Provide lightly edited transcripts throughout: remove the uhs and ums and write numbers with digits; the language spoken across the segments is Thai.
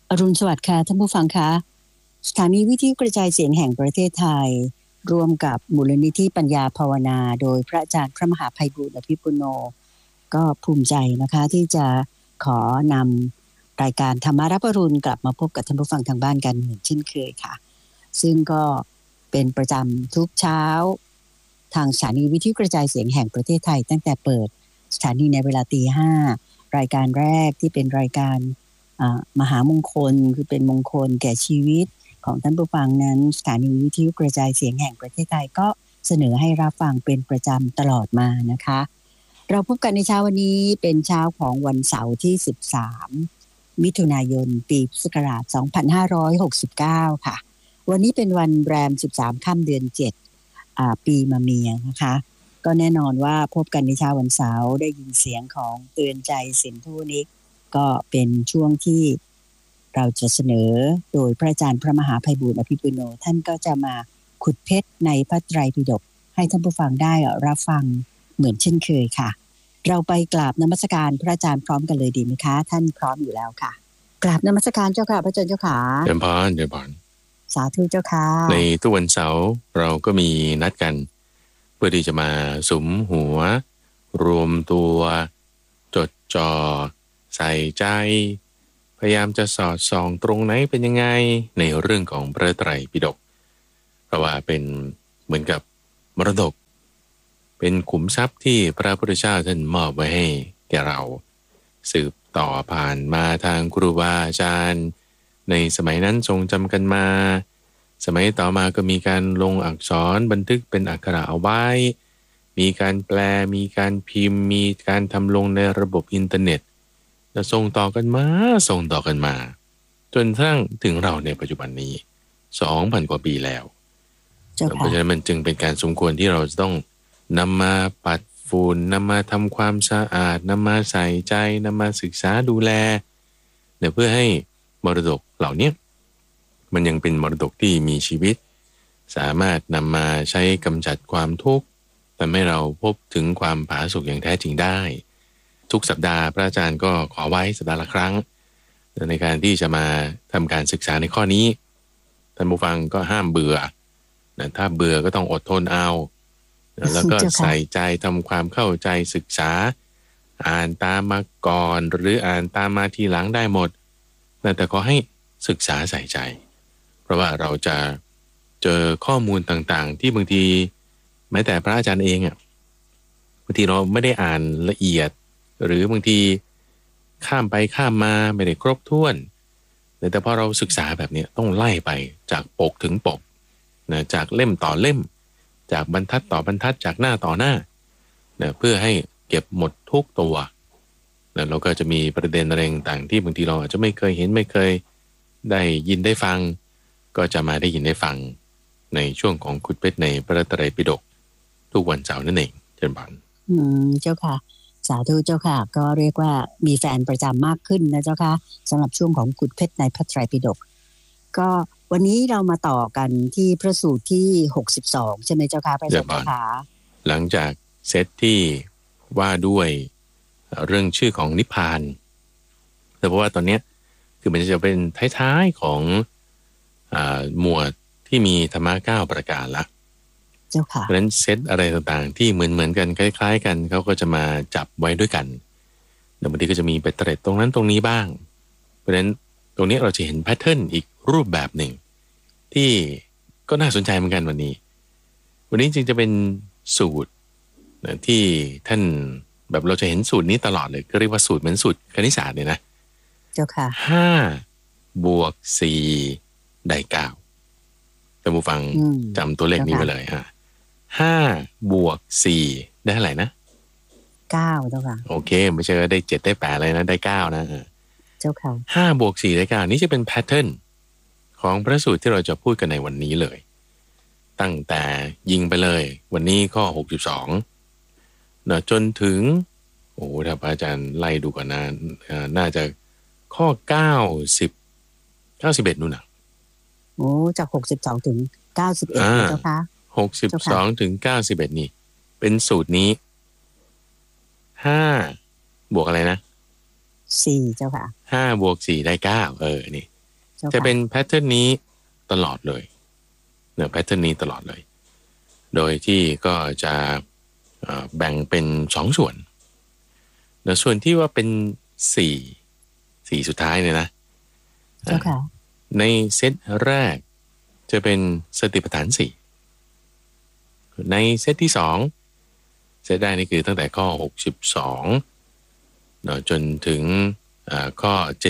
อรุณสวัสดิ์ค่ะท่านผู้ฟังคะสถานีวิทยุกระจายเสียงแห่งประเทศไทยร่วมกับมูลนิธิปัญญาภาวนาโดยพระอาจารย์พระมหาไพบูลย์อภิปุโนก็ภูมิใจนะคะที่จะขอนำรายการธรรมารับอรุณกลับมาพบกับท่านผู้ฟังทางบ้านกันเหมือนเช่นเคยค่ะซึ่งก็เป็นประจำทุกเช้าทางสถานีวิทยุกระจายเสียงแห่งประเทศไทยตั้งแต่เปิดสถานีในเวลา 5:00 รายการแรกที่เป็นรายการมหามงคลคือเป็นมงคลแก่ชีวิตของท่านผู้ฟังนั้นสถานีวิทยุกระจายเสียงแห่งประเทศไทยก็เสนอให้รับฟังเป็นประจำตลอดมานะคะเราพบกันในเช้าวันนี้เป็นเช้าของวันเสาร์ที่13มิถุนายนปีพุทธศักราช2569ค่ะวันนี้เป็นวันแรม13ค่ำเดือน7ปีมะเมียนะคะก็แน่นอนว่าพบกันในเช้าวันเสาร์ได้ยินเสียงของเตือนใจสินธุนิกก็เป็นช่วงที่เราจะเสนอโดยพระอาจารย์พระมหาไพบูลย์อภิปุโนท่านก็จะมาขุดเพชรในพระไตรปิฎกให้ท่านผู้ฟังได้รับฟังเหมือนเช่นเคยค่ะเราไปกราบนมัสการพระอาจารย์พร้อมกันเลยดีไหมคะท่านพร้อมอยู่แล้วค่ะกราบนมัสการเจ้าค่ะพระอาจารย์เจ้าค่ะเจริญพรเจริญพรสาธุเจ้าค่ะในทุกวันเสาร์เราก็มีนัดกันเพื่อที่จะมาสุมหัวรวมตัวจดจ่อใส่ใจพยายามจะสอดส่องตรงไหนเป็นยังไงในเรื่องของพระไตรปิฎกเพราะว่าเป็นเหมือนกับมรดกเป็นขุมทรัพย์ที่พระพุทธเจ้าท่านมอบไว้ให้แก่เราสืบต่อผ่านมาทางครูบาอาจารย์ในสมัยนั้นทรงจำกันมาสมัยต่อมาก็มีการลงอักษรบันทึกเป็นอักขระเอาไว้มีการแปลมีการพิมพ์มีการทำลงในระบบอินเทอร์เน็ตแล้วส่งต่อกันมาจนทั้งถึงเราในปัจจุบันนี้ 2,000 กว่าปีแล้วเพราะฉะนั้นมันจึงเป็นการสมควรที่เราจะต้องนำมาปัดฝุ่นนำมาทำความสะอาดนำมาใส่ใจนำมาศึกษาดูแลเพื่อให้มรดกเหล่านี้มันยังเป็นมรดกที่มีชีวิตสามารถนำมาใช้กำจัดความทุกข์ทำให้เราพบถึงความผาสุกอย่างแท้จริงได้ทุกสัปดาห์พระอาจารย์ก็ขอไว้สัปดาห์ละครั้งในการที่จะมาทำการศึกษาในข้อนี้ท่านผู้ฟังก็ห้ามเบื่อถ้าเบื่อก็ต้องอดทนเอาแล้วก็ใส่ใจทำความเข้าใจศึกษาอ่านตามมาก่อนหรืออ่านตามมาทีหลังได้หมดแต่ขอให้ศึกษาใส่ใจเพราะว่าเราจะเจอข้อมูลต่างๆที่บางทีแม้แต่พระอาจารย์เองบางทีเราไม่ได้อ่านละเอียดหรือบางทีข้ามไปข้ามมาไม่ได้ครบถ้วนแต่พอเราศึกษาแบบนี้ต้องไล่ไปจากปกถึงปกนะจากเล่มต่อเล่มจากบรรทัดต่อบรรทัดจากหน้าต่อหน้านะเพื่อให้เก็บหมดทุกตัวนะเราก็จะมีประเด็นอะไรต่างๆที่บางทีเราอาจจะไม่เคยเห็นไม่เคยได้ยินได้ฟังก็จะมาได้ยินได้ฟังในช่วงของขุดเพชรในพระไตรปิฎกทุกวันเสาร์นั่นเองเชิญบานเจ้าค่ะสาธุเจ้าค่ะก็เรียกว่ามีแฟนประจำมากขึ้นนะเจ้าค่ะสำหรับช่วงของขุดเพชรในพระไตรปิฎกก็วันนี้เรามาต่อกันที่พระสูตรที่62ใช่ไหมเจ้าค่ะพระอาจารย์ค่ะหลังจากเซตที่ว่าด้วยเรื่องชื่อของนิพพานแต่เพราะว่าตอนนี้คือมันจะเป็นท้ายๆของหมวดที่มีธรรมะ9ประการละเพราะฉะนั้นเซตอะไรต่างๆที่เหมือนกันคล้ายๆกันเขาก็จะมาจับไว้ด้วยกันแต่บางทีก็จะมีไปเตร็ดตรงนั้นตรงนี้บ้างเพราะฉะนั้นตรงนี้เราจะเห็นแพทเทิร์นอีกรูปแบบหนึ่งที่ก็น่าสนใจเหมือนกันวันนี้จริงจะเป็นสูตรที่ท่านแบบเราจะเห็นสูตรนี้ตลอดเลยก็เรียกว่าสูตรเหมือนสูตรคณิตศาสตร์เลยนะเจ้าค่ะ 5+4 ได้ 9ท่านผู้ฟังจำตัวเลขนี้ไว้เลย5+4 ได้เท่าไหร่นะ 9เจ้าค่ะโอเคไม่ใช่ได้7ได้8เลยนะได้9นะเจ้าค่ะ 5+4 ได้ 9นี่จะเป็นแพทเทิร์นของพระสูตรที่เราจะพูดกันในวันนี้เลยตั้งแต่ยิงไปเลยวันนี้ข้อ62นะจนถึงโอ้ถ้าอาจารย์ไล่ดูก่อนนะน่าจะข้อ91นู่นน่ะโอ้จาก62ถึง91เจ้าค่ะ 62ถึง91นี่เป็นสูตรนี้5บวกอะไรนะ 4เจ้าค่ะ 5+4 ได้9นี่จะเป็นแพทเทิร์นนี้ตลอดเลยเนี่ยแพทเทิร์นนี้ตลอดเลยโดยที่ก็จะแบ่งเป็น2 ส่วนแล้วส่วนที่ว่าเป็น4สุดท้ายเนี่ยนะในเซตแรกจะเป็นสติปัฏฐาน4ในเซตที่2เซตแรกนี่คือตั้งแต่ข้อ62เนาะจนถึงข้อ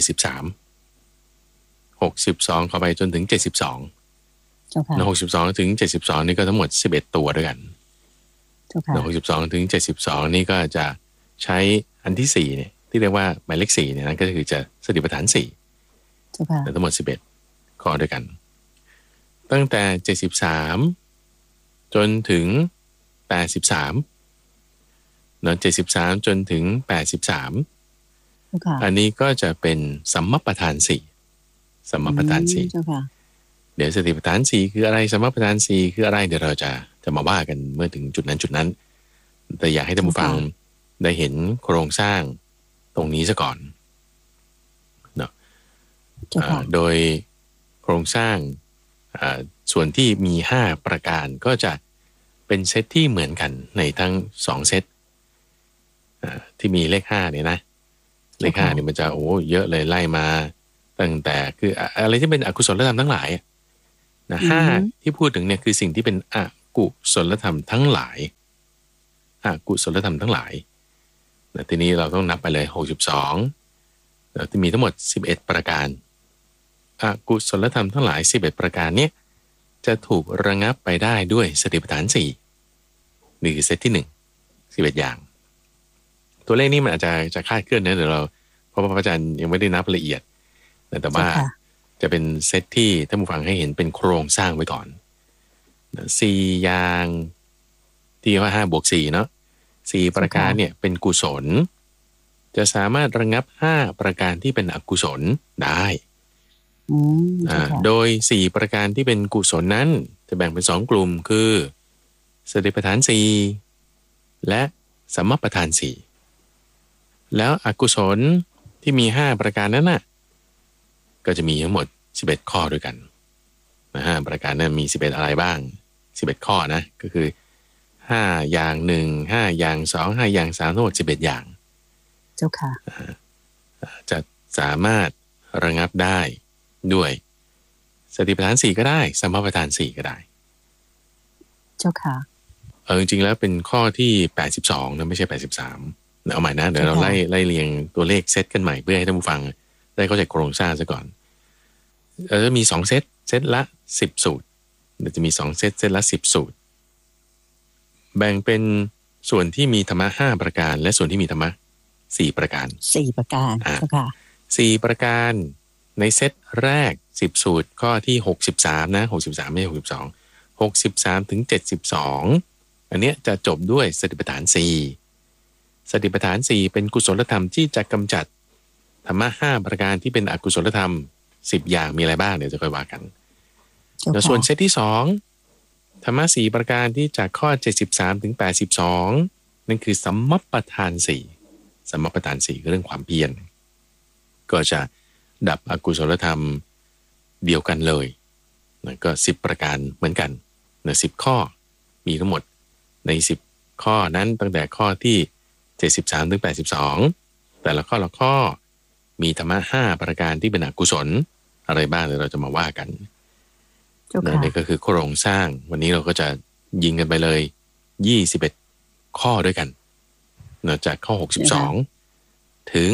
62เข้าไปจนถึง72นะ62ถึง72นี่ก็ทั้งหมด11ตัวด้วยกันนะ62ถึง72นี่ก็จะใช้อันที่4เนี่ยที่เรียกว่าหมายเลข4เนี่ยนะก็คือจะสติปัฏฐาน4ทั้งหมด11ข้อด้วยกันตั้งแต่73จนถึง83เนาะ73จนถึง83อันนี้ก็จะเป็นสัมมัปปทาน4สัมมัปปทาน4เดี๋ยวสติปัฏฐาน4คืออะไรสัมมัปปทาน4คืออะไรเดี๋ยวเราจะมาว่ากันเมื่อถึงจุดนั้นแต่อยากให้ท่านผู้ฟังได้เห็นโครงสร้างตรงนี้ซะก่อนเนาะโดยโครงสร้างส่วนที่มี5ประการก็จะเป็นเซตที่เหมือนกันในทั้ง2เซตที่มีเลข5เนี่ยนะเลข5เนี่ยมันจะเยอะเลยไล่มาตั้งแต่คืออะไรที่เป็นอกุศลธรรมทั้งหลายนะ5ที่พูดถึงเนี่ยคือสิ่งที่เป็นอกุศลธรรมทั้งหลายอกุศลธรรมทั้งหลายทีนี้เราต้องนับไปเลย62แล้วที่มีทั้งหมด11ประการอกุศลธรรมทั้งหลาย11ประการเนี่ยจะถูกระงับไปได้ด้วยสติปัฏฐาน4นี่คือเซตที่1 11อย่างตัวเลขนี้มันอาจจะคลาดเคลื่อนนะเดี๋ยวเราเพราะพระอาจารย์ยังไม่ได้นับละเอียดแต่ว่าจะเป็นเซตที่ท่านผู้ฟังให้เห็นเป็นโครงสร้างไว้ก่อน4อย่างที่ว่า5 บวก 4เนาะ4ประการเนี่ยเป็นกุศลจะสามารถระงับ5ประการที่เป็นอกุศลได้โดย4ประการที่เป็นกุศลนั้นจะแบ่งเป็น2 กลุ่มคือสติปัฏฐาน4และสัมมัปปทาน4แล้วอกุศลที่มี5ประการนั้นน่ะก็จะมีทั้งหมด11ข้อด้วยกัน5ประการนั้นมี11อะไรบ้าง11ข้อนะก็คือ5อย่าง1 5อย่าง2 5อย่าง3ทั้งหมด11อย่างเจ้าค่ะจะสามารถระงับได้ด้วยสติปัฏฐาน4ก็ได้สัมมัปปทาน4ก็ได้เจ้าค่ะจริงๆแล้วเป็นข้อที่82นะไม่ใช่83เอาใหม่นะเดี๋ยวเราไล่เรียงตัวเลขเซตกันใหม่เพื่อให้ท่านผู้ฟังได้เข้าใจโครงสร้างซะก่อนจะมี2เซตละ10สูตรเดี๋ยวจะมี2เซตละ10สูตรแบ่งเป็นส่วนที่มีธรรมะ5ประการและส่วนที่มีธรรมะ4ประการ 4ประการเจ้าค่ะ 4ประการในเซตแรก10สูตรข้อที่63นะ63ไม่ใช่62 63ถึง72อันเนี้ยจะจบด้วยสติปัฏฐาน4สติปัฏฐาน4เป็นกุศลธรรมที่จะกำจัดธรรมะ5ประการที่เป็นอกุศลธรรม10อย่างมีอะไรบ้างเดี๋ยวจะค่อยว่ากันแล้วส่วนเซตที่2ธรรมะ4ประการที่จากข้อ73ถึง82นั่นคือสัมมัปปทาน4สัมมัปปทาน4คือเรื่องความเพียรก็จะดับอกุศลธรรมเดียวกันเลยนะก็10ประการเหมือนกันนะ10ข้อมีทั้งหมดใน10ข้อนั้นตั้งแต่ข้อที่73ถึง82แต่ละข้อมีธรรมะ5ประการที่เป็นอกุศลอะไรบ้างเดี๋ยวเราจะมาว่ากันนี่ก็คือโครงสร้างวันนี้เราก็จะยิงกันไปเลย21ข้อด้วยกันนะจากข้อ62ถึง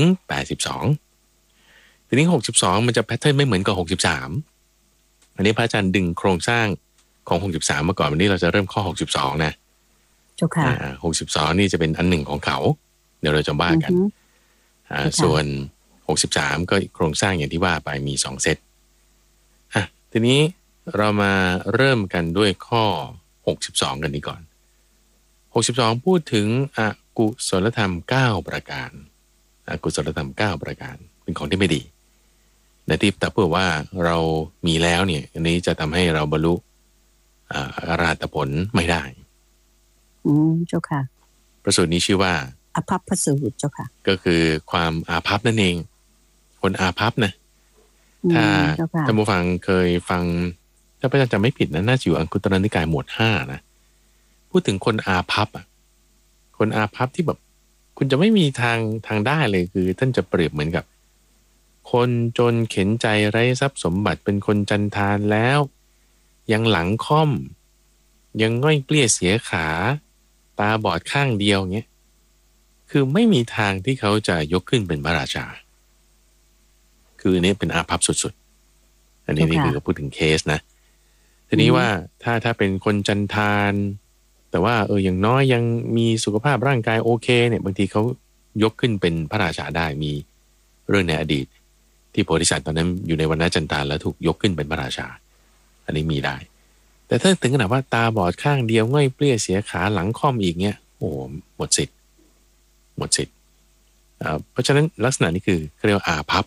82ทีนี้62มันจะแพทเทิร์นไม่เหมือนกับ63อันนี้พระอาจารย์ดึงโครงสร้างของ63มาก่อนวันนี้เราจะเริ่มข้อ62นะเจ้าค่ะ 62นี่จะเป็นอันหนึ่งของเขาเดี๋ยวเราจะว่ากันส่วน63ก็โครงสร้างอย่างที่ว่าไปมี2เซตทีนี้เรามาเริ่มกันด้วยข้อ62กันนี้ก่อน62พูดถึงอกุศลธรรม9ประการอกุศลธรรม9ประการเป็นของที่ไม่ดีในที่แต่เพื่อว่าเรามีแล้วเนี่ยอันนี้จะทำให้เราบรรลุอรหัตผลไม่ได้เจ้าค่ะพระสูตรนี้ชื่อว่าอาภัพพสูตรเจ้าค่ะก็คือความอาภัพนั่นเองคนอาภัพนะถ้าเจ้าค่ะท่านผู้ฟังเคยฟังถ้าพระอาจารย์จำไม่ผิดนะน่าจะอยู่อังคุตรนิกายหมวดห้านะพูดถึงคนอาภัพอ่ะคนอาภัพที่แบบคุณจะไม่มีทางได้เลยคือท่านจะเปรียบเหมือนกับคนจนเข็นใจไร้ทรัพย์สมบัติเป็นคนจันทานแล้วยังหลังค่อมยังง่อยเกลี้ยเสียขาตาบอดข้างเดียวเงี้ยคือไม่มีทางที่เขาจะยกขึ้นเป็นพระราชาคืออันนี้เป็นอาภัพสุดๆอันนี้นี่คือพูดถึงเคสนะทีนี้ว่าถ้าเป็นคนจันทานแต่ว่าอย่างน้อยยังมีสุขภาพร่างกายโอเคเนี่ยบางทีเขายกขึ้นเป็นพระราชาได้มีเรื่องในอดีตที่โพธิสัตว์ตอนนั้นอยู่ในวรรณจันทานแล้วถูกยกขึ้นเป็นพระราชาอันนี้มีได้แต่ถ้าถึงขนาดว่าตาบอดข้างเดียวง่อยเปรี้ยเสียขาหลังค่อมอีกเนี่ยโอ้หมดสิทธิ์เพราะฉะนั้นลักษณะนี้คือเรียกว่าอาภัพ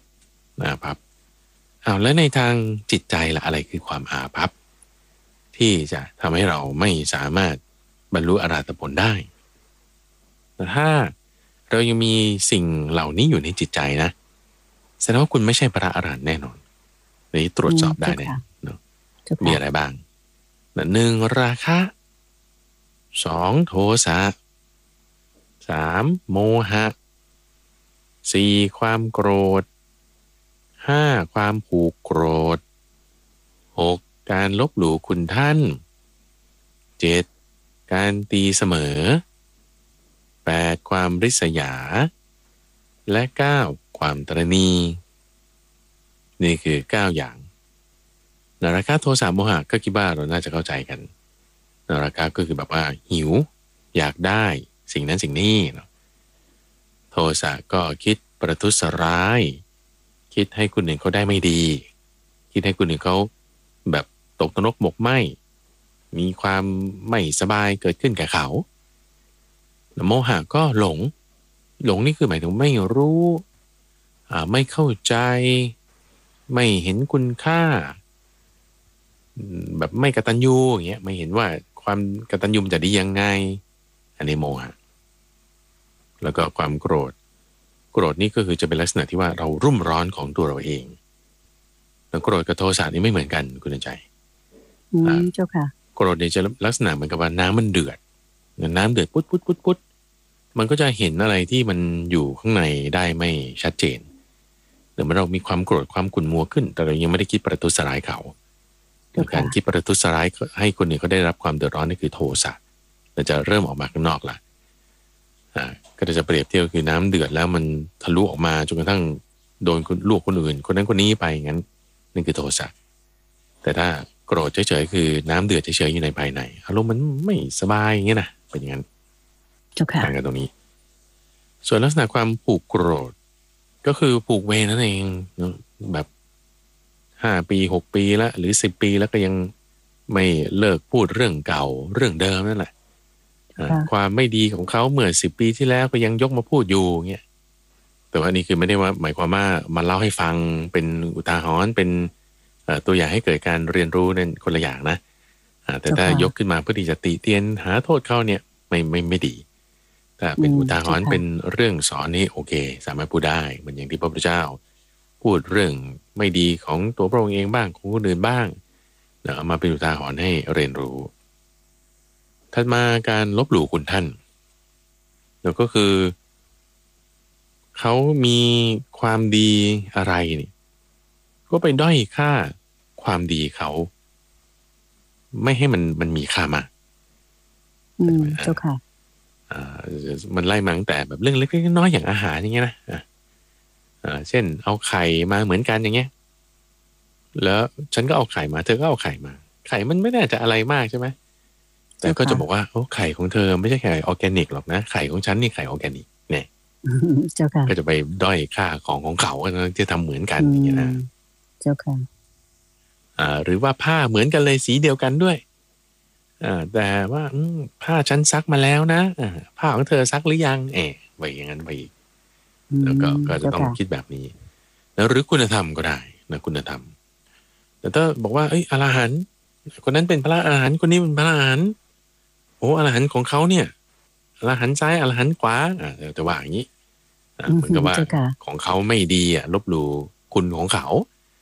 แล้วในทางจิตใจล่ะอะไรคือความอาภัพที่จะทำให้เราไม่สามารถบรรลุอรหัตผลได้แต่ถ้าเรายังมีสิ่งเหล่านี้อยู่ในจิตใจนะแสดงว่าคุณไม่ใช่พระอรหันต์แน่นอนนี่ตรวจสอบได้เนี่ยมีอะไรบ้างหนึ่งราคะสองโทสะสามโมหะสี่ความโกรธห้าความผูกโกรธหกการลบหลู่คุณท่านเจ็ดการตีเสมอแปดความริษยาและเก้าความตระหนี่นี่คือเก้าอย่างราคะโทสะโมหะก็คิดว่าเราน่าจะเข้าใจกันราคะก็คือแบบว่าหิวอยากได้สิ่งนั้นสิ่งนี้เนาะโทสะก็คิดประทุษร้ายคิดให้คนอื่นเขาได้ไม่ดีคิดให้คนอื่นเขาแบบตกนรกหมกไหมมีความไม่สบายเกิดขึ้นแก่เขาโมหะก็หลงนี่คือหมายถึงไม่รู้ไม่เข้าใจไม่เห็นคุณค่าแบบไม่กตัญญูอย่างเงี้ยไม่เห็นว่าความกตัญญูจะดียังไงอันนี้โมหะแล้วก็ความโกรธนี่ก็คือจะเป็นลักษณะที่ว่าเรารุ่มร้อนของตัวเราเองแล้วโกรธกับโทสะนี่ไม่เหมือนกันคุณใจเจ้าค่ะโกรธเนี่ยจะลักษณะเหมือนกับว่าน้ำมันเดือดน้ำเดือดปุ๊ดมันก็จะเห็นอะไรที่มันอยู่ข้างในได้ไม่ชัดเจนหรือเรามีความโกรธความขุ่นมัวขึ้นแต่เรายังไม่ได้คิดประทุษร้ายเขาการคิดประทุษร้ายให้คนอื่นเขาได้รับความเดือดร้อนนี่คือโทสะเราจะเริ่มออกมาข้างนอกละก็จะเปรียบเทียบคือน้ำเดือดแล้วมันทะลุออกมาจนกระทั่งโดนลวกคนอื่นคนนั้นคนนี้ไปงั้นนั่นคือโทสะแต่ถ้าโกรธเฉยๆคือน้ำเดือดเฉยๆอยู่ในภายในอารมณ์มันไม่สบายอย่างเงี้ยนะเป็นอย่างนั้นต่างกันตรงนี้ส่วนลักษณะความผูกโกรธก็คือผูกเวรนั่นเองแบบ5 ปี6 ปีแล้วหรือ10 ปีแล้วก็ยังไม่เลิกพูดเรื่องเก่าเรื่องเดิมนั่นแหละความไม่ดีของเขาเมื่อ10 ปีที่แล้วก็ยังยกมาพูดอยู่เงี้ยแต่ว่านี่คือไม่ได้ว่าหมายความว่ามาเล่าให้ฟังเป็นอุทาหรณ์เป็นตัวอย่างให้เกิดการเรียนรู้นั่นคนละอย่างนะแต่ถ้ายกขึ้นมาเพื่อที่จะติเตียนหาโทษเขาเนี่ยไม่ดีถ้าเป็นอุทาหรณ์เป็นเรื่องสอนนี่โอเคสามารถพูดได้เหมือนอย่างที่พระพุทธเจ้าพูดเรื่องไม่ดีของตัวพระองค์เองบ้างของคนอื่นบ้างเอามาเป็นอุทาหรณ์ให้เรียนรู้ถัดมาการลบหลู่คุณท่านแล้วก็คือเขามีความดีอะไรนี่ก็ไปด้อยค่าความดีเขาไม่ให้มันมีค่ามากเจ้าค่ะมันไล่มาตั้งแต่แบบเรื่องเล็กๆน้อยๆอย่างอาหารอย่างเงี้ยนะเช่นเอาไข่มาเหมือนกันอย่างเงี้ยแล้วฉันก็เอาไข่มาเธอก็เอาไข่มาไข่มันไม่น่าจะอะไรมากใช่ไหมแต่ก็จะบอกว่าโอ้ไข่ของเธอไม่ใช่ไข่ออร์แกนิกหรอกนะไข่ของฉันนี่ไข่ออร์แกนิกเนี่ยเจ้าค่ะก็จะไปด้อยค่าของเขาจะทำเหมือนกันอย่างเงี้ยนะเจ้าค่ะหรือว่าผ้าเหมือนกันเลยสีเดียวกันด้วยแต่ว่าผ้าฉันซักมาแล้วนะผ้าของเธอซักหรือยังไปอย่างนั้นไปอีกแล้วก็จะต้องคิดแบบนี้แล้วหรือคุณธรรมก็ได้นะคุณธรรมแต่ถ้าบอกว่าอรหันต์คนนั้นเป็นพระอรหันต์คนนี้เป็นพระอรหันต์โอ้อรหันต์ของเขาเนี่ยอรหันต์ซ้ายอรหันต์ขวาแต่ว่าอย่างนี้เหมือนกับว่าของเขาไม่ดีลบหลู่คุณของเขา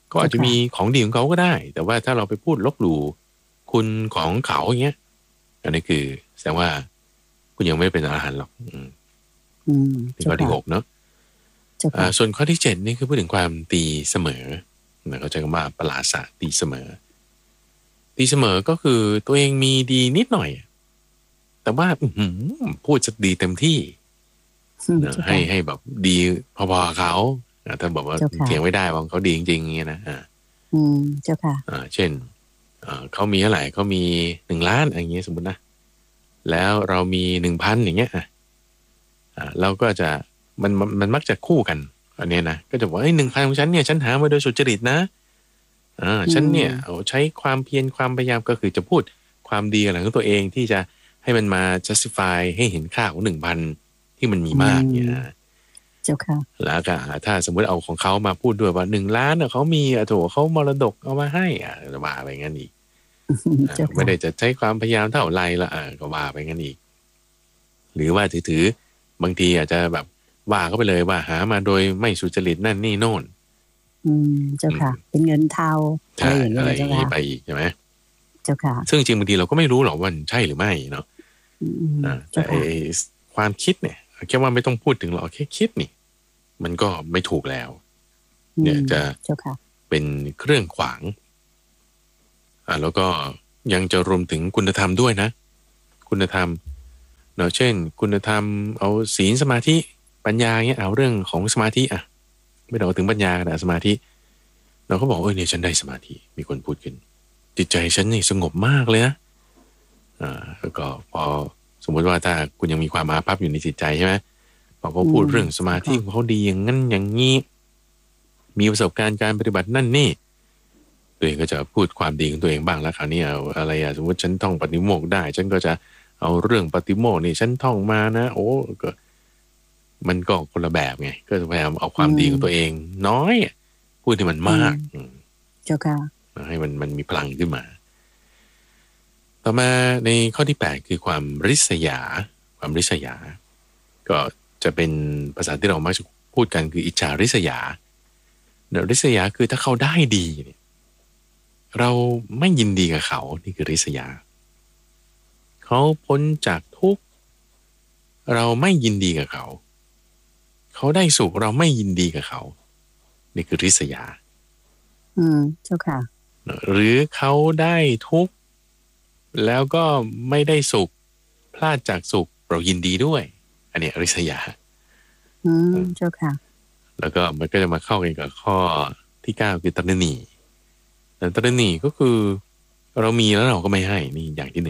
ก็อาจจะมีของดีของเขาก็ได้แต่ว่าถ้าเราไปพูดลบหลู่คุณของเขาอย่างเงี้ยอันนี้คือแสดงว่าคุณยังไม่เป็นอรหันต์หรอกเป็นข้อที่6เนาะส่วนข้อที่7นี่คือพูดถึงความตีเสมอเขาใช้คำว่าปราศาสตีเสมอตีเสมอก็คือตัวเองมีดีนิดหน่อยแต่ว่าพูดจะดีเต็มที่ให้แบบดีพอๆเขาถ้าบอกว่าเถียงไม่ได้ว่าเขาดีจริงๆอย่างเงี้ยนะเจ้าค่ะเช่นเขามีเท่าไหร่เขามี1,000,000อย่างเงี้ยสมมตินะแล้วเรามี 1,000 อย่างเงี้ยเราก็จะมันมักจะคู่กันอันนี้นะก็จะบอก1,000ของฉันเนี่ยฉันหามาโดยสุจริตนะฉันเนี่ยใช้ความเพียรความพยายามก็คือจะพูดความดีอะไรของตัวเองที่จะให้มันมา justify ให้เห็นค่าของ 1,000 ที่มันมีมากเนี่ยเจ้าค่ะแล้วก็ถ้าสมมติเอาของเขามาพูดด้วยว่า1,000,000เขามีโถเขามรดกเอามาให้ว่าไปงั้นอีกไม่ได้จะใช้ความพยายามเท่าไรละก็ว่าไปงั้นอีกหรือว่าถือบางทีอาจจะแบบว่าเขาไปเลยว่าหามาโดยไม่สุจริตนั่นนี่โน่นเจ้าค่ะเป็นเงินเทาอะไรอย่างเงี้ยเจ้าค่ะไปอีกใช่ไหมเจ้าค่ะซึ่งจริงบางทีเราก็ไม่รู้หรอกว่าใช่หรือไม่เนาะแต่ความคิดเนี่ยแค่ว่าไม่ต้องพูดถึงหรอกแค่คิดนี่มันก็ไม่ถูกแล้วเนี่ยจะเป็นเครื่องขวางแล้วก็ยังจะรวมถึงคุณธรรมด้วยนะคุณธรรมเนาะเช่นคุณธรรมเอาศีลสมาธิปัญญาเนี่ยเอาเรื่องของสมาธิไม่ต้องถึงปัญญาแต่สมาธิเราก็บอกเนี่ยฉันได้สมาธิมีคนพูดขึ้นจิตใจฉันนี่สงบมากเลยนะแล้วก็พอสมมติว่าถ้าคุณยังมีความอาภัพอยู่ในจิตใจใช่ไหมพอเขาพูดเรื่องสมาธิของเขาดีอย่างนั้นอย่างนี้มีประสบการณ์การปฏิบัตินั่นนี่ตัวเองก็จะพูดความดีของตัวเองบ้างแล้วคราวนี้เอาอะไรสมมติฉันท่องปฏิโมกข์ได้ฉันก็จะเอาเรื่องปฏิโมกข์นี่ฉันท่องมานะโอ้ก็มันก็คนละแบบไงก็พยายามเอาความดีของตัวเองน้อยพูดให้มันมากเจ้าค่ะให้มันมีพลังขึ้นมาต่อมาในข้อที่8คือความริษยาความริษยาก็จะเป็นภาษาที่เรามักจะพูดกันคืออิจฉาริษยาริษยาคือถ้าเขาได้ดีเนี่ยเราไม่ยินดีกับเขานี่คือริษยาเขาพ้นจากทุกข์เราไม่ยินดีกับเขาเขาได้สุขเราไม่ยินดีกับเขานี่คือริษยาเจ้าค่ะหรือเขาได้ทุกข์แล้วก็ไม่ได้สุขพลาดจากสุขเรายินดีด้วยอันนี้ริษยาเจ้าค่ะแล้วก็มันก็จะมาเข้ากันกับข้อที่9คือตระหนี่ตระหนี่ก็คือเรามีแล้วเราก็ไม่ให้นี่อย่างที่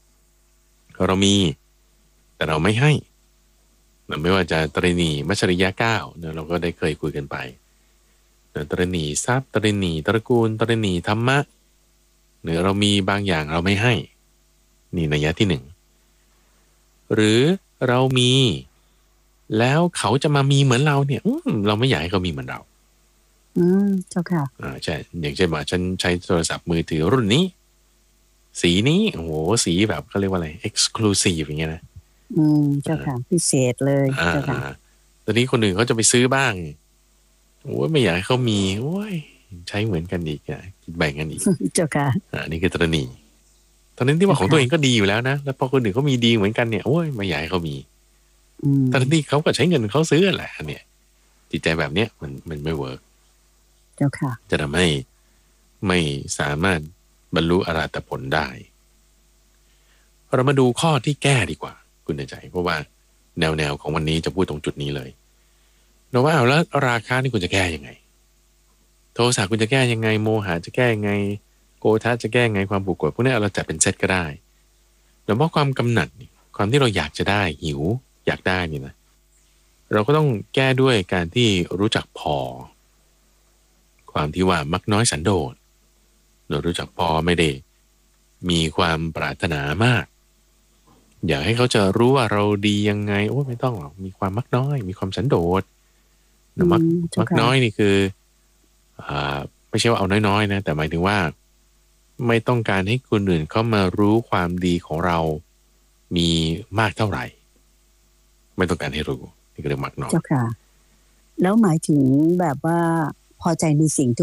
1เรามีแต่เราไม่ให้ไม่ว่าจะตระหนี่มัชริยะ9เนี่ยเราก็ได้เคยคุยกันไปตระหนี่ทรัพย์ตระหนี่ตระกูลตระหนี่ธรรมะหรือเรามีบางอย่างเราไม่ให้นี่นัยยะที่1หรือเรามีแล้วเขาจะมามีเหมือนเราเนี่ยเราไม่อยากให้เขามีเหมือนเราเจ้าค่ะใช่อย่างเช่นว่าฉันใช้โทรศัพท์มือถือรุ่นนี้สีนี้โอ้โหสีแบบเขาเรียกว่าอะไร exclusive อย่างเงี้ยนะเจ้าค่ะพิเศษเลยเจ้าค่ะตอนนี้คนอื่นเขาจะไปซื้อบ้างโอ้ยไม่อยากให้เขามีโอ้ยใช้เหมือนกันอีกคิดแบ่งกันอีกเจ้าค่ะนี่คือตระหนี่ตอนนั้นที่ว่าของตัวเองก็ดีอยู่แล้วนะแล้วพอคนอื่นเขามีดีเหมือนกันเนี่ยโอ้ยไม่อยากให้เขามีตอนที่เขาก็ใช้เงินเขาซื้อแหละเนี่ยจิตใจแบบเนี้ยมันไม่เวิร์กเจ้าค่ะจะทำให้ไม่สามารถบรรลุอรหัตผลได้เรามาดูข้อที่แก้ดีกว่าคุณใจเพราะว่าแนวของวันนี้จะพูดตรงจุดนี้เลยเราว่าแล้วราคะนี่คุณจะแก้ยังไงโทสะคุณจะแก้ยังไงโมหะจะแก้ยังไงโกฏะจะแก้ยังไงความผูกกดพวกนี้เราจัดเป็นเซตก็ได้แล้วว่าความกำหนัดความที่เราอยากจะได้หิวอยากได้นี่นะเราก็ต้องแก้ด้วยการที่รู้จักพอความที่ว่ามักน้อยสันโดษเรารู้จักพอไม่ได้มีความปรารถนามากอยากให้เขาจะรู้ว่าเราดียังไงโอ้ไม่ต้องหรอกมีความมักน้อยมีความสันโดษมักน้อยนี่คือไม่ใช่ว่าเอาน้อยๆนะแต่หมายถึงว่าไม่ต้องการให้คนอื่นเขามารู้ความดีของเรามีมากเท่าไหร่ไม่ต้องการให้รู้นี่ก็เรียกมักน้อยเจ้าค่ะแล้วหมายถึงแบบว่าพอใจในสิ่งที่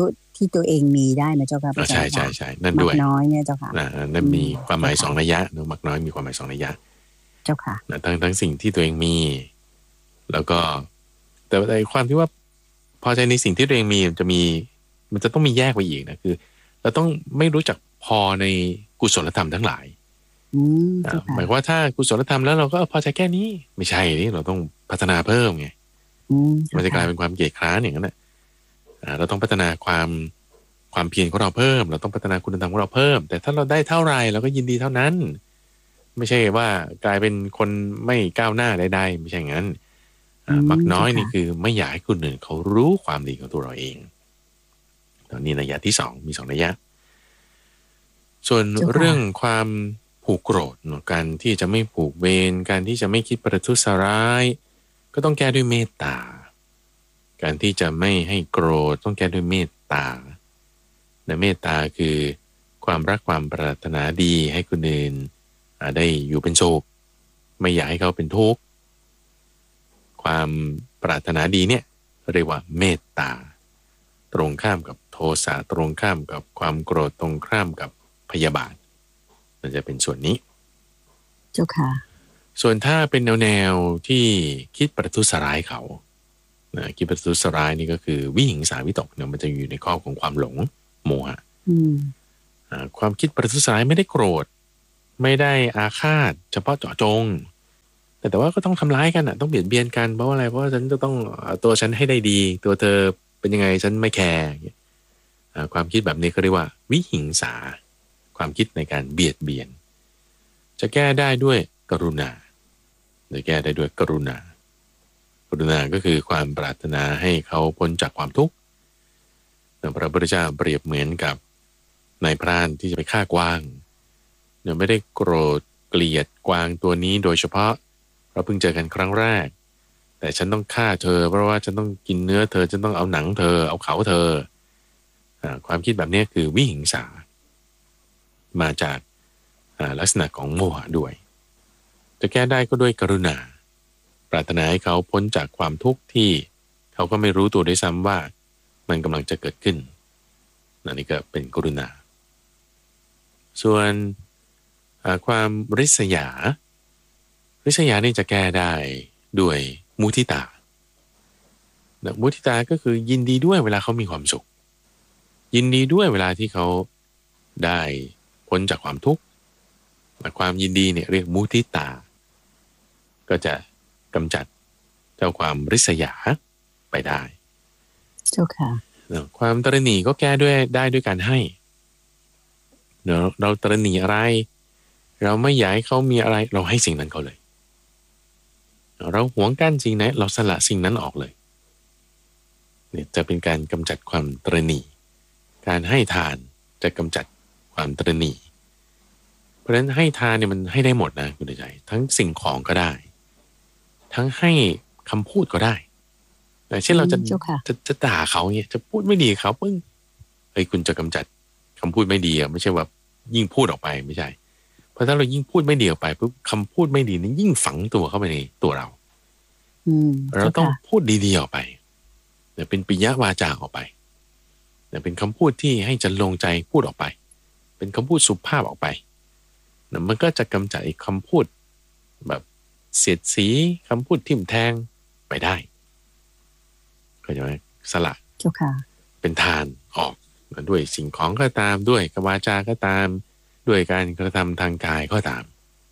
ที่ตัวเองมีได้นะเจ้าค่ะพระอาจารย์ใช่นั่นด้วยมักน้อยเนี่ยเจ้าค่ะนั่นมีความหมาย2นัยยะเนอะมักน้อยมีความหมาย2นัยยะเจ้าค่ะทั้งสิ่งที่ตัวเองมีแล้วก็แต่ความที่ว่าพอใจในสิ่งที่ตัวเองมีมันจะต้องมีแยกไปอีกนะคือเราต้องไม่รู้จักพอในกุศลธรรมทั้งหลายหมายว่าถ้ากุศลธรรมแล้วเราก็พอใจแค่นี้ไม่ใช่นี่เราต้องพัฒนาเพิ่มไงมันจะกลายเป็นความเกียจคร้านอย่างนั้นแหละเราต้องพัฒนาความเพียรของเราเพิ่มเราต้องพัฒนาคุณธรรมของเราเพิ่มแต่ถ้าเราได้เท่าไรเราก็ยินดีเท่านั้นไม่ใช่ว่ากลายเป็นคนไม่ก้าวหน้าใดๆไม่ใช่อย่างนั้นมักน้อยนี่คือไม่อยากให้คนอื่นเขารู้ความดีของตัวเราเองตอนนี้นัยยะที่2มี2นัยยะส่วนเรื่องความผูกโกรธการที่จะไม่ผูกเวรการที่จะไม่คิดประทุษร้ายก็ต้องแก้ด้วยเมตตาการที่จะไม่ให้โกรธต้องแก้ด้วยเมตตาและเมตตาคือความรักความปรารถนาดีให้คนอื่นได้อยู่เป็นสุขไม่อยากให้เขาเป็นทุกข์ความปรารถนาดีเนี่ยเรียกว่าเมตตาตรงข้ามกับโทสะตรงข้ามกับความโกรธตรงข้ามกับพยาบาทมันจะเป็นส่วนนี้เจ้าค่ะส่วนถ้าเป็นแนวที่คิดประทุษร้ายเขาคิดประทุษร้ายนี่ก็คือวิหิงสาวิตกเนี่ยมันจะอยู่ในข้อของความหลงโมหะความคิดประทุษร้ายไม่ได้โกรธไม่ได้อาฆาตเฉพาะเจาะจงแต่ว่าก็ต้องทำร้ายกันต้องเบียดเบียนกันเพราะอะไรเพราะฉันจะต้องตัวฉันให้ได้ดีตัวเธอเป็นยังไงฉันไม่แคร์ความคิดแบบนี้เขาเรียกว่าวิหิงสาความคิดในการเบียดเบียนจะแก้ได้ด้วยกรุณาหรือแก้ได้ด้วยกรุณาก็คือความปรารถนาให้เขาพ้นจากความทุกข์พระพุทธเจ้าเปรียบเหมือนกับนายพรานที่จะไปฆ่ากวางเนี่ยไม่ได้โกรธเกลียดกวางตัวนี้โดยเฉพาะเราเพิ่งเจอกันครั้งแรกแต่ฉันต้องฆ่าเธอเพราะว่าฉันต้องกินเนื้อเธอฉันต้องเอาหนังเธอเอาเขาเธอความคิดแบบนี้คือวิหิงสามาจากลักษณะของโมหะด้วยจะแก้ได้ก็ด้วยกรุณาปรารถนาให้เขาพ้นจากความทุกข์ที่เขาก็ไม่รู้ตัวด้วยซ้ำว่ามันกำลังจะเกิดขึ้นนี่ก็เป็นกรุณาส่วนความริษยานี่จะแก้ได้ด้วยมุทิตามุทิตาก็คือยินดีด้วยเวลาเขามีความสุขยินดีด้วยเวลาที่เขาได้พ้นจากความทุกข์ความยินดีเนี่ยเรียกมุทิตาก็จะกำจัดเจ้าความริษยาไปได้เจ้าค่ะความตระหนี่ก็แก้ได้ด้วยการให้เราตระหนี่อะไรเราไม่อยากให้เขามีอะไรเราให้สิ่งนั้นเขาเลยเราหวงกั้นสิ่งไหนเราสละสิ่งนั้นออกเลยเนี่ยจะเป็นการกำจัดความตระหนี่การให้ทานจะกำจัดความตระหนี่เพราะฉะนั้นให้ทานเนี่ยมันให้ได้หมดนะคุณใจทั้งสิ่งของก็ได้ทั้งให้คำพูดก็ได้เช่นเราจะด่าเขาเนี่ยจะพูดไม่ดีเขาปึ้งคุณจะกำจัดคำพูดไม่ดีไม่ใช่ว่ายิ่งพูดออกไปไม่ใช่เพราะถ้าเรายิ่งพูดไม่ดีออกไปปุ๊บคำพูดไม่ดีนี่ยิ่งฝังตัวเข้าไปในตัวเราเราต้องพูดดีๆออกไปเป็นปิยวาจาออกไปเป็นคำพูดที่ให้จะลงใจพูดออกไปเป็นคำพูดสุภาพออกไปมันก็จะกำจัดไอ้คำพูดแบบเสียดสีคำพูดทิ่มแทงไปได้ก็จะสละเป็นทานออกด้วยสิ่งของก็ตามด้วยวาจาก็ตามด้วยการกระทำทางกายก็ตาม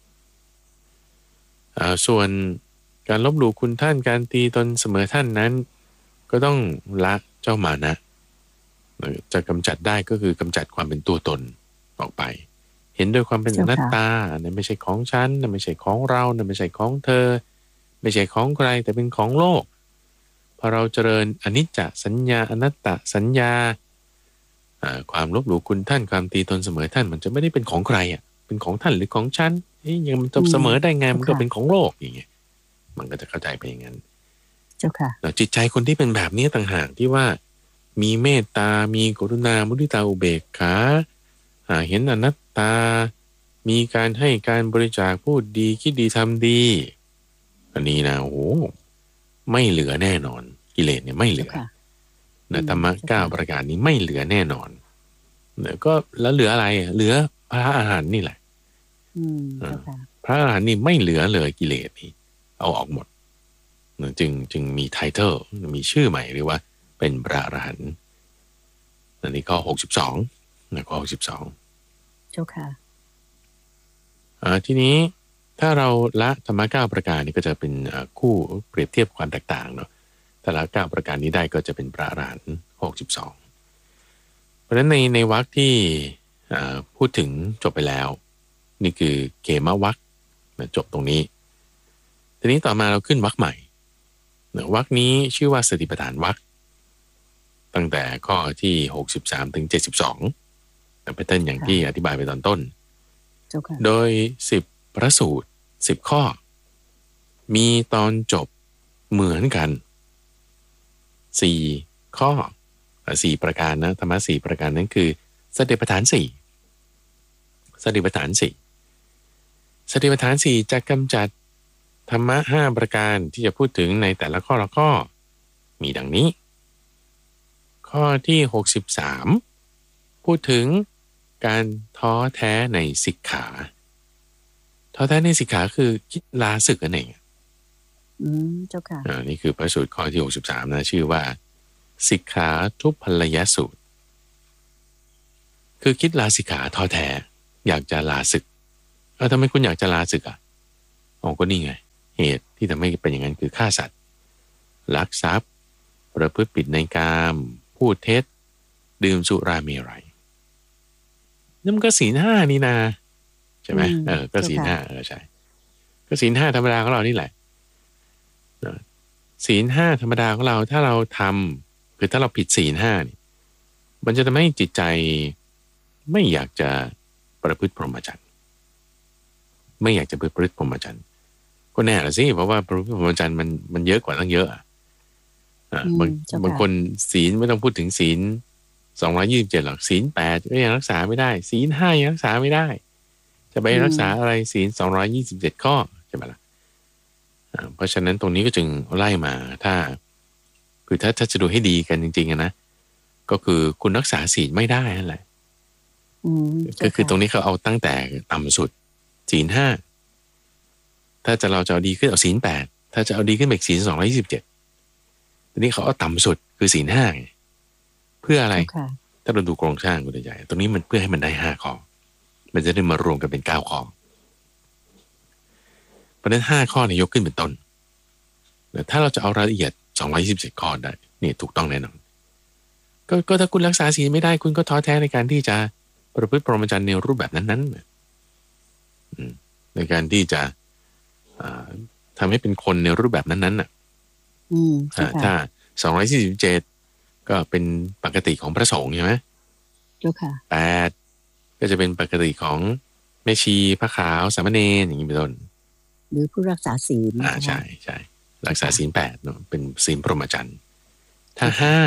ส่วนการลบหลู่คุณท่านการตีตนเสมอท่านนั้นก็ต้องละเจ้ามานะจะกำจัดได้ก็คือกำจัดความเป็นตัวตนออกไปเห็นด้วยความเป็นอนัตตานั่นไม่ใช่ของฉันนั่นไม่ใช่ของเรานั่นไม่ใช่ของเธอไม่ใช่ของใครแต่เป็นของโลกพอเราเจริญอนิจจสัญญาอนัตตสัญญาความลบหลู่คุณท่านความตีตนเสมอท่านมันจะไม่ได้เป็นของใครเป็นของท่านหรือของฉันยังมันจะเสมอได้ไงมันก็เป็นของโลกอย่างเงี้ยมันก็จะเข้าใจไปอย่างนั้นเจ้าค่ะจิตใจคนที่เป็นแบบนี้ต่างหากที่ว่ามีเมตตามีกรุณามุทิตาอุเบกขาเห็นอนัตตามีการให้การบริจาคพูดดีคิดดีทำดีอันนี้นะโอ้ไม่เหลือแน่นอนกิเลสเนี่ยไม่เหลือนะธรรมะ9ประการนี้ไม่เหลือแน่นอนนะก็แล้วเหลืออะไรเหลือพระอรหันต์นี่แหละพระอรหันต์นี่ไม่เหลือเลยกิเลสนี่เอาออกหมดนะจึงมีไทเทิลมีชื่อใหม่เรียกว่าเป็นพระอรหันต์นี่ข้อ62นะข้อ62 เจ้าค่ะทีนี้ถ้าเราละธรรมะ9ประการนี้ก็จะเป็นคู่เปรียบเทียบความแตกต่างเนาะถ้าละ9ประการนี้ได้ก็จะเป็นพระอรหันต์62เพราะฉะนั้นในวรรคที่พูดถึงจบไปแล้วนี่คือเกมวรรคจบตรงนี้ทีนี้ต่อมาเราขึ้นวรรคใหม่วรรคนี้ชื่อว่าสติปัฏฐานวรรคตั้งแต่ข้อที่63ถึง72เป็นต้นอย่างที่อธิบายไปตอนต้นโดย10พระสูตร10ข้อมีตอนจบเหมือนกัน4ข้อ4ประการนะธรรมะ4ประการนั้นคือสติปัฏฐาน4สติปัฏฐาน4สติปัฏฐาน4จะกำจัดธรรมะ5ประการที่จะพูดถึงในแต่ละข้อละข้อมีดังนี้ข้อที่63พูดถึงการท้อแท้ในสิกขาท้อแท้ในสิกขาคือคิดลาศึกนั่นเองเจ้าค่ะนี่คือพระสูตรข้อที่63นะชื่อว่าสิกขาทุพพลยสูตรคือคิดลาสิกขาท้อแท้อยากจะลาศึกทำไมคุณอยากจะลาศึกก็นี่ไงเหตุที่ทำให้เป็นอย่างนั้นคือฆ่าสัตว์ลักทรัพย์ประพฤติผิดในกามพูดเท็จดื่มสุราเมรัยนั่นมันก็ศีล5นี่นาใช่ไหมก็ศีล5ใช่ก็ศีล5ธรรมดาของเรานี่แหละศีล5ธรรมดาของเราถ้าเราทำคือถ้าเราผิดศีล5นี่มันจะทำให้จิตใจไม่อยากจะประพฤติพรหมจรรย์ไม่อยากจะประพฤติพรหมจรรย์ก็แน่ละสิเพราะว่าประพฤติพรหมจรรย์มันเยอะกว่าตั้งเยอะบางคนศีลไม่ต้องพูดถึงศีล227หรอกศีล8ก็ยังรักษาไม่ได้ศีล5ยังรักษาไม่ได้จะไปรักษาอะไรศีล227ข้อใช่ไหมล่ะเพราะฉะนั้นตรงนี้ก็จึงไล่มาถ้าจะดูให้ดีกันจริงๆนะก็คือคุณรักษาศีลไม่ได้นั่นแหละก็คือตรงนี้เขาเอาตั้งแต่ต่ำสุดศีล5ถ้าเราจะเอาดีขึ้นเอาศีล8ถ้าจะเอาดีขึ้นไปศีล227ทีนี้เขาเอาต่ำสุดคือศีล5ไงเพื่ออะไรถ้าเราดูโครงสร้างคุณใหญ่ตรงนี้มันเพื่อให้มันได้5ข้อมันจะได้มารวมกันเป็น9ข้อเพราะฉะนั้น5ข้อเนี่ยยกขึ้นเป็นต้นแต่ถ้าเราจะเอารายละเอียด227ข้อได้นี่ถูกต้องแน่นอนก็ถ้าคุณรักษาศีลไม่ได้คุณก็ท้อแท้ในการที่จะประพฤติพรหมจรรย์ในรูปแบบนั้นในการที่จะทำให้เป็นคนในรูปแบบนั้นๆน่ะถ้า247ก็เป็นปกติของพระสงฆ์ใช่ไหมเจ้าค่ะ 8ก็จะเป็นปกติของแม่ชีพระขาวสามเณรอย่างนี้เป็นต้นหรือผู้รักษาศีลใช่รักษาศีล8เนาะเป็นศีลพรหมจรรย์ถ้า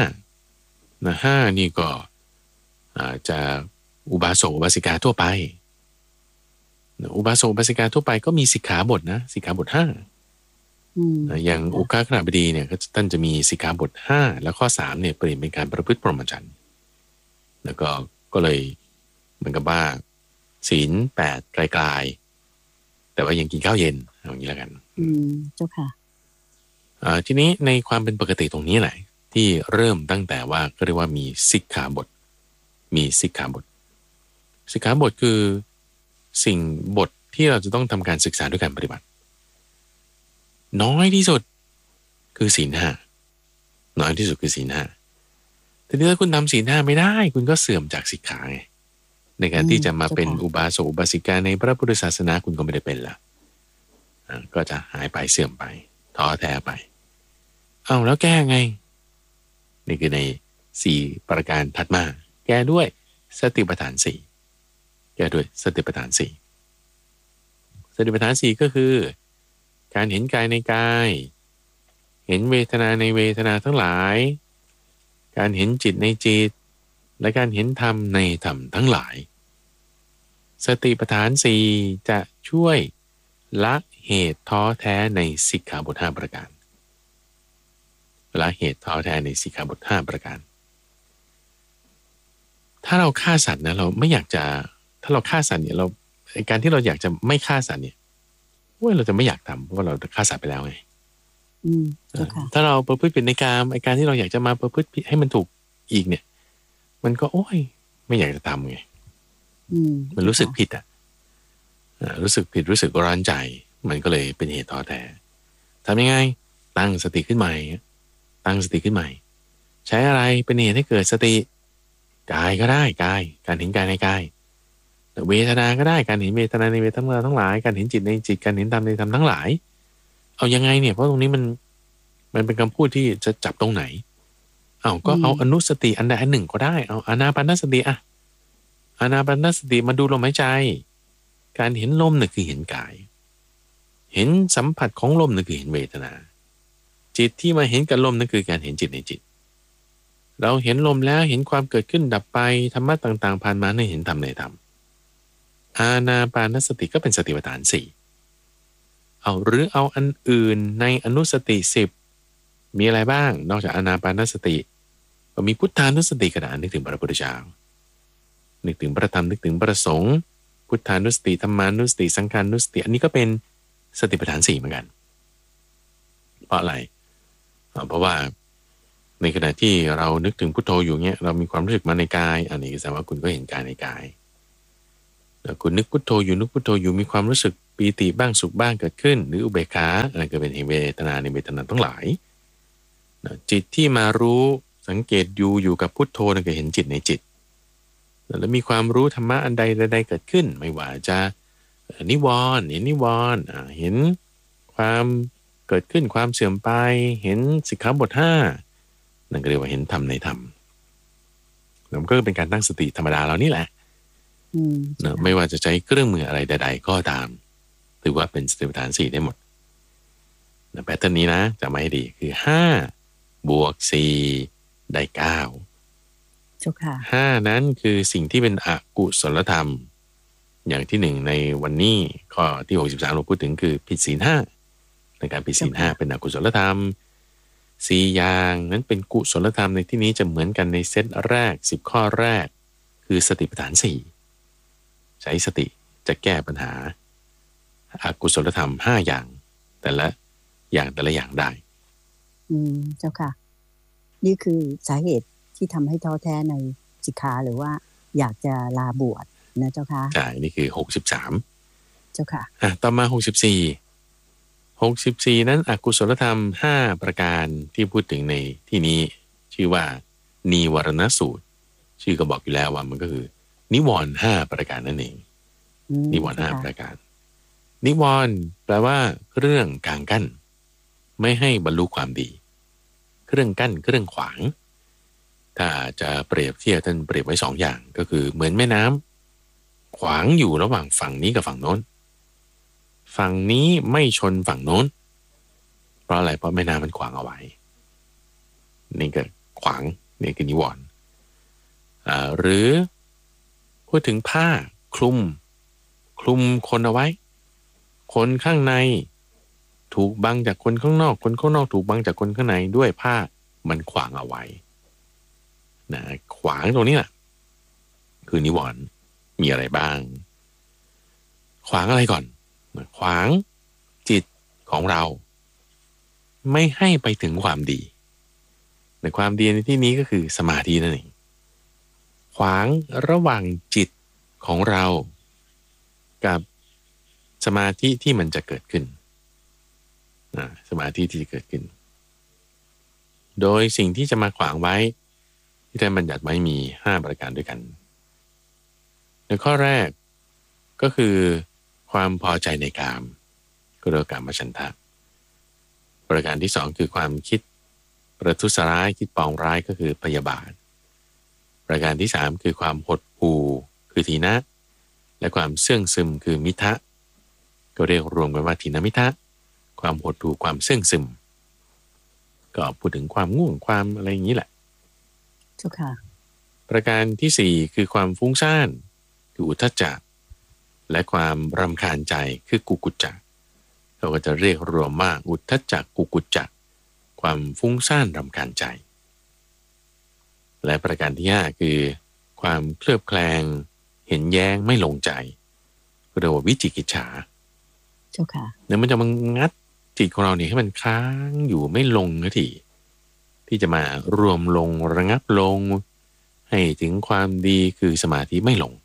5นี่ก็จะอุบาสกอุบาสิกาทั่วไปอุบาสกอุบาสิกาทั่วไปก็มีสิกขาบทนะสิกขาบท5อย่างอุกาขณบดีเนี่ยท่านจะมีสิกขาบท5แล้วข้อ3เนี่ยเปลี่ยนเป็นการประพฤติพรหมจรรย์แล้วก็เลยเหมือนกับว่าศีล8ไกลๆแต่ว่ายังกินข้าวเย็นอย่างนี้แล้วกันเจ้าค่ะทีนี้ในความเป็นปกติตรงนี้แหละที่เริ่มตั้งแต่ว่าก็เรียกว่ามีสิกขาบทสิกขาบทคือสิ่งบทที่เราจะต้องทำการศึกษาด้วยการปฏิบัติน้อยที่สุดคือศีล5น้อยที่สุดคือศีล5ทีนี้ถ้าคุณทำศีล5ไม่ได้คุณก็เสื่อมจากสิกขาไงในการที่จะมาเป็นอุบาสกอุบาสิกาในพระพุทธศาสนาคุณก็ไม่ได้เป็นละก็จะหายไปเสื่อมไปท้อแท้ไปแล้วแก้ไงนี่คือใน4ประการถัดมาแก้ด้วยสติปัฏฐาน4แก้ด้วยสติปัฏฐาน4สติปัฏฐาน4ก็คือการเห็นกายในกายเห็นเวทนาในเวทนาทั้งหลายการเห็นจิตในจิตและการเห็นธรรมในธรรมทั้งหลายสติปัฏฐาน4จะช่วยละเหตุท้อแท้ในสิกขาบท5ประการละเหตุท้อแท้ในสิกขาบท5ประการถ้าเราฆ่าสัตว์นะเราไม่อยากจะถ้าเราฆ่าสัตว์เนี่ยเราการที่เราอยากจะไม่ฆ่าสัตว์เนี่ยว่าเราจะไม่อยากทำเพราะว่าเราฆ่าสัตว์ไปแล้วไงเจ้าค่ะถ้าเราประพฤติผิดในกามไอ้การที่เราอยากจะมาประพฤติผิดให้มันถูกอีกเนี่ย มันก็โอ้ยไม่อยากจะทำไงมันรู้สึกผิดรู้สึกผิดรู้สึกร้อนใจมันก็เลยเป็นเหตุท้อแท้ทำยังไงตั้งสติขึ้นใหม่ตั้งสติขึ้นใหม่ใช้อะไรเป็นเหตุให้เกิดสติกายก็ได้กายการเห็นกายในกายเวทนาก็ได้การเห็นเวทนาในเวทนาทั้งหลายการเห็นจิตในจิตการเห็นธรรมในธรรมทั้งหลายเอายังไงเนี่ยเพราะตรงนี้มันเป็นคำพูดที่จะจับตรงไหนก็เอาอนุสติอันใดอันหนึ่งก็ได้เอาอานาปานสติอานาปานสติมาดูลมหายใจการเห็นลมเนี่ยคือเห็นกายเห็นสัมผัสของลมนั่นคือเห็นเวทนาจิตที่มาเห็นกับลมนั่นคือการเห็นจิตในจิตเราเห็นลมแล้วเห็นความเกิดขึ้นดับไปธรรมะต่างๆผ่านมาในเห็นธรรมในธรรมอานาปานสติก็เป็นสติปัฏฐาน4หรือเอาอันอื่นในอนุสติ10มีอะไรบ้างนอกจากอานาปานสติก็มีพุทธานุสติกระดานนึกถึงพระพุทธเจ้านึกถึงพระธรรมนึกถึงพระสงฆ์พุทธานุสติธรรมานุสติสังฆานุสติอันนี้ก็เป็นสติปัฏฐาน4เหมือนกันเพราะอะไรเพราะว่าในขณะที่เรานึกถึงพุทโธอยู่เนี้ยเรามีความรู้สึกมาในกายอันนี้แสดงว่าคุณก็เห็นกายในกายแล้วคุณนึกพุทโธอยู่นึกพุทโธอยู่มีความรู้สึกปีติบ้างสุขบ้างเกิดขึ้นหรืออุเบกขาอะไรก็เป็นเวทนาในเวทนาทั้งหลายจิตที่มารู้สังเกตอยู่กับพุทโธนั่นก็เห็นจิตในจิตแล้วมีความรู้ธรรมะอันใดใดเกิดขึ้นไม่ว่าจะนิวรณ์เห็นนิวรณ์เห็นความเกิดขึ้นความเสื่อมไปเห็นสิกขาบท5นั่นก็เรียกว่าเห็นธรรมในธรรมแล้วมันก็เป็นการตั้งสติธรรมดาเรานี่แหละไม่ว่าจะใช้เครื่องมืออะไรใดๆก็ตามถือว่าเป็นสติปัฏฐาน4ได้หมดแพทเทิร์นนี้นะจะไม่ดีคือ5 บวก 4 ได้ 95นั้นคือสิ่งที่เป็นอกุศลธรรมอย่างที่1ในวันนี้ข้อที่63เราพูดถึงคือผิดศีล5ในการผิดศีล5เป็นอกุศลธรรม4อย่างนั้นเป็นกุศลธรรมในที่นี้จะเหมือนกันในเซตแรก10ข้อแรกคือสติปัฏฐาน4ใช้สติจะแก้ปัญหาอกุศลธรรม5อย่างแต่ละอย่างได้เจ้าค่ะนี่คือสาเหตุที่ทำให้ท้อแท้ในสิกขาหรือว่าอยากจะลาบวชนะเจ้าค่ะใช่นี่คือ63 เจ้าค่ะต่อมา64นั้นอกุศลธรรม5ประการที่พูดถึงในที่นี้ชื่อว่านิวรณสูตรชื่อก็บอกอยู่แล้วว่ามันก็คือนิวรณ์5ประการนั่นเองนิวรณ์5ประการนิวรณ์แปลว่าเครื่องกางกั้นไม่ให้บรรลุความดีเครื่องกั้นเครื่องขวางถ้าจะเปรียบเทียบท่านเปรียบไว้2อย่างก็คือเหมือนแม่น้ำขวางอยู่ระหว่างฝั่งนี้กับฝั่งโน้นฝั่งนี้ไม่ชนฝั่งโน้นเพราะอะไรเพราะแม่น้ำมันขวางเอาไว้นี่ก็ขวางนี่คือนิวรณ์หรือพูดถึงผ้าคลุมคนเอาไว้คนข้างในถูกบังจากคนข้างนอกคนข้างนอกถูกบังจากคนข้างในด้วยผ้ามันขวางเอาไว้นะขวางตรงนี้แหละคือนิวรณ์มีอะไรบ้างขวางอะไรก่อนขวางจิตของเราไม่ให้ไปถึงความดีในความดีในที่นี้ก็คือสมาธินั่นเองขวางระหว่างจิตของเรากับสมาธิที่มันจะเกิดขึ้นสมาธิที่จะเกิดขึ้นโดยสิ่งที่จะมาขวางไว้ที่ท่านบัญญัติไว้มี5ประการด้วยกันในข้อแรกก็คือความพอใจในกามก็เรียกว่ากามฉันทะประการที่2คือความคิดประทุษร้ายคิดปองร้ายก็คือพยาบาทประการที่3คือความหดหู่คือทีนะและความเสื่องซึมคือมิทะก็เรียกรวมกันว่าทีนมิทะความหดหู่ความเสื่องซึมก็พูดถึงความง่วงความอะไรอย่างนี้แหละเจ้าค่ะประการที่4คือความฟุ้งซ่านคืออุทธัจจะและความรำคาญใจคือกุกุจจะเราก็จะเรียกรวมว่าอุทธัจจะกุกุจจะความฟุ้งซ่านรำคาญใจและประการที่5คือคความเคลือบแคลงเห็นแย้งไม่ลงใจเรียกว่าวิจิกิจฉาเจ้าค่ะเนี่ยมันจะมางัดจิตของเราเนี่ยให้มันค้างอยู่ไม่ลงนาทีที่จะมารวมลงระงับลงให้ถึงความดีคือสมาธิไม่ลง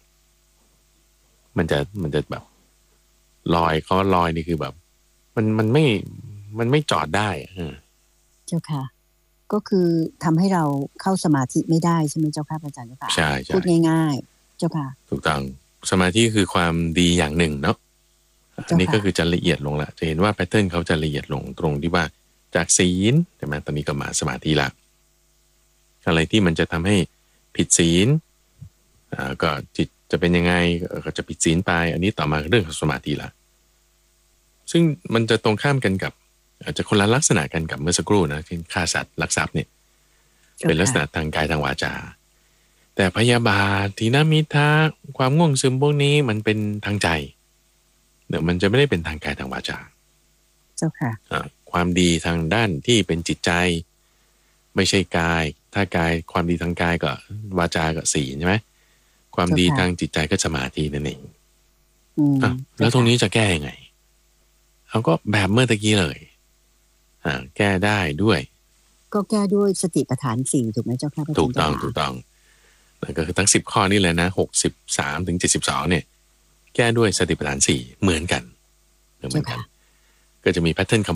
มันจะแบบลอยเขาลอยนี่คือแบบมันไม่จอดได้เจ้าค่ะก็คือทำให้เราเข้าสมาธิไม่ได้ใช่ไหมเจ้าค่ะอาจารย์เจ้าค่ะใช่พูดง่ายๆเจ้าค่ะถูกต้องสมาธิคือความดีอย่างหนึ่งเนาะอันนี้ก็คือจะละเอียดลงละจะเห็นว่าแพทเทิร์นเขาจะละเอียดลงตรงที่ว่าจากศีลใช่ไหมตอนนี้ก็มาสมาธิละอะไรที่มันจะทำให้ผิดศีลก็จิตจะเป็นยังไงก็จะผิดศีลไปอันนี้ต่อมาเรื่องของสมาธิละซึ่งมันจะตรงข้ามกันกับอาจจะคนละลักษณะกันกับเมื่อสักครู่นะเช่นฆ่าสัตว์ลักทรัพย์เนี่ยเป็นลักษณะทางกายทางวาจาแต่พยาบาททีนมิทะความง่วงซึมพวกนี้มันเป็นทางใจเดี๋ยวมันจะไม่ได้เป็นทางกายทางวาจาเจ้าค่ะความดีทางด้านที่เป็นจิตใจไม่ใช่กายถ้ากายความดีทางกายก็วาจาก็ศีลใช่ไหมความดีทางจิตใจก็สมาธินั่นเองแล้วตรงนี้จะแก้ยังไงเขาก็แบบเมื่อตะกี้เลยแก้ได้ด้วยก็แก้ด้วยสติปัฏฐาน4ถูกไหมเจ้าค่ะถูกต้องนั่นก็คือทั้ง10ข้อนี่เลยนะ63ถึง72เนี่ยแก้ด้วยสติปัฏฐาน4เหมือนกันก็จะมีแพทเทิร์นคำ